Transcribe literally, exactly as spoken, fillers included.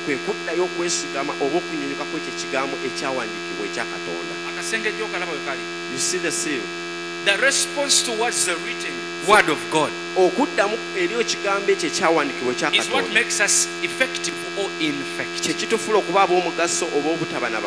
kwe kuddayo okwesigama oba okunyunyuka kw'ekyo ekigambo ekyawandiikibwa ekya Katonda. Akasengejjo okalaba we kali. You see the seal? The response towards the written word of God okuddamu eri ekigambo ekyo ekyawandiikibwa ekya is what Katonda makes us effective or ineffective. kye kitufuula okuba ab'omugaso oba obutaba na